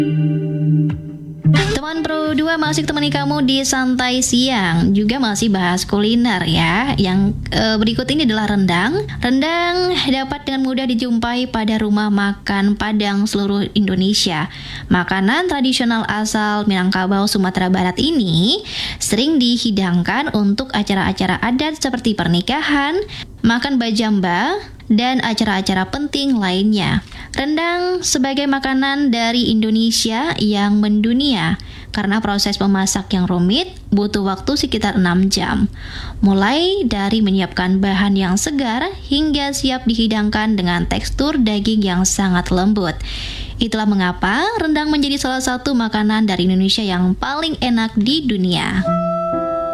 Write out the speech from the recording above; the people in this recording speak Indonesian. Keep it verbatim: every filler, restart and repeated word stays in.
Teman Pro dua masih temani kamu di Santai Siang, juga masih bahas kuliner ya. Yang e, berikut ini adalah rendang. Rendang dapat dengan mudah dijumpai pada rumah makan Padang seluruh Indonesia. Makanan tradisional asal Minangkabau, Sumatera Barat ini sering dihidangkan untuk acara-acara adat seperti pernikahan, makan bajamba, dan acara-acara penting lainnya. Rendang sebagai makanan dari Indonesia yang mendunia karena proses memasak yang rumit, butuh waktu sekitar enam jam. Mulai dari menyiapkan bahan yang segar hingga siap dihidangkan dengan tekstur daging yang sangat lembut. Itulah mengapa rendang menjadi salah satu makanan dari Indonesia yang paling enak di dunia.